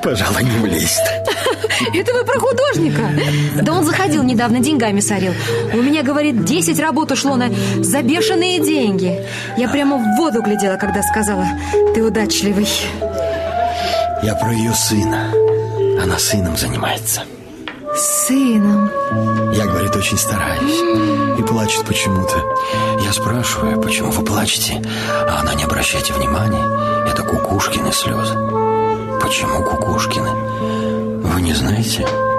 пожалуй, не влезет. Это вы про художника? Да он заходил недавно, деньгами сорил. У меня, говорит, 10 работ ушло за бешеные деньги. Я прямо в воду глядела, когда сказала: ты удачливый. Я про ее сына. Она сыном занимается. Сыном? Я, говорит, очень стараюсь. И плачет почему-то. Я спрашиваю, почему вы плачете? А она: не обращайте внимания, это Кукушкины слезы. Почему Кукушкины? Вы не знаете?